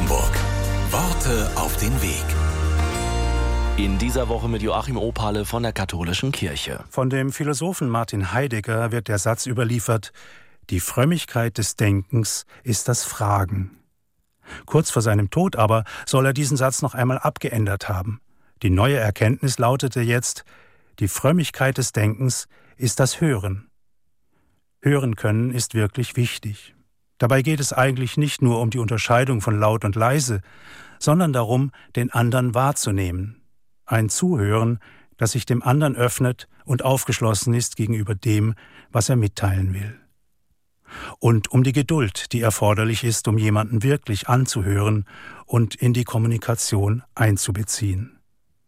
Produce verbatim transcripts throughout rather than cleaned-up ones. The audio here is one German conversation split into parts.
Hamburg. Worte auf den Weg. In dieser Woche mit Joachim Opale von der Katholischen Kirche. Von dem Philosophen Martin Heidegger wird der Satz überliefert: Die Frömmigkeit des Denkens ist das Fragen. Kurz vor seinem Tod aber soll er diesen Satz noch einmal abgeändert haben. Die neue Erkenntnis lautete jetzt: Die Frömmigkeit des Denkens ist das Hören. Hören können ist wirklich wichtig. Dabei geht es eigentlich nicht nur um die Unterscheidung von laut und leise, sondern darum, den anderen wahrzunehmen. Ein Zuhören, das sich dem anderen öffnet und aufgeschlossen ist gegenüber dem, was er mitteilen will. Und um die Geduld, die erforderlich ist, um jemanden wirklich anzuhören und in die Kommunikation einzubeziehen.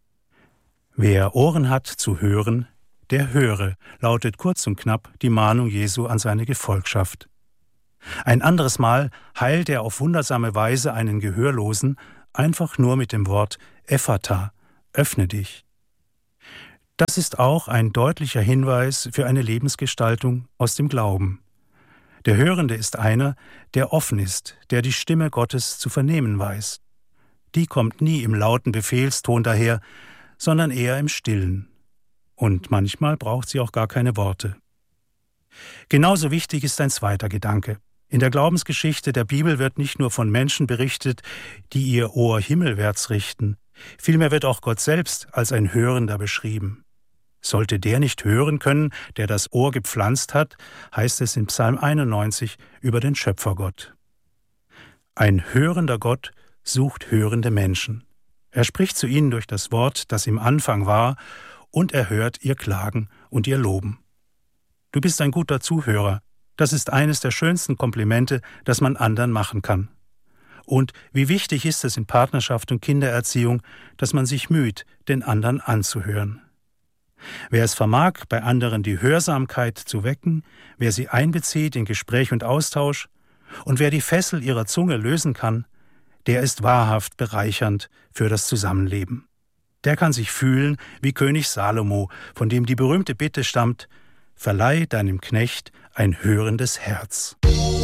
Wer Ohren hat zu hören, der höre, lautet kurz und knapp die Mahnung Jesu an seine Gefolgschaft. Ein anderes Mal heilt er auf wundersame Weise einen Gehörlosen einfach nur mit dem Wort Ephata, öffne dich. Das ist auch ein deutlicher Hinweis für eine Lebensgestaltung aus dem Glauben. Der Hörende ist einer, der offen ist, der die Stimme Gottes zu vernehmen weiß. Die kommt nie im lauten Befehlston daher, sondern eher im Stillen. Und manchmal braucht sie auch gar keine Worte. Genauso wichtig ist ein zweiter Gedanke. In der Glaubensgeschichte der Bibel wird nicht nur von Menschen berichtet, die ihr Ohr himmelwärts richten. Vielmehr wird auch Gott selbst als ein Hörender beschrieben. Sollte der nicht hören können, der das Ohr gepflanzt hat, heißt es in Psalm einundneunzig über den Schöpfergott. Ein hörender Gott sucht hörende Menschen. Er spricht zu ihnen durch das Wort, das im Anfang war, und er hört ihr Klagen und ihr Loben. Du bist ein guter Zuhörer. Das ist eines der schönsten Komplimente, das man anderen machen kann. Und wie wichtig ist es in Partnerschaft und Kindererziehung, dass man sich müht, den anderen anzuhören. Wer es vermag, bei anderen die Hörsamkeit zu wecken, wer sie einbezieht in Gespräch und Austausch und wer die Fessel ihrer Zunge lösen kann, der ist wahrhaft bereichernd für das Zusammenleben. Der kann sich fühlen wie König Salomo, von dem die berühmte Bitte stammt: Verleih deinem Knecht ein hörendes Herz.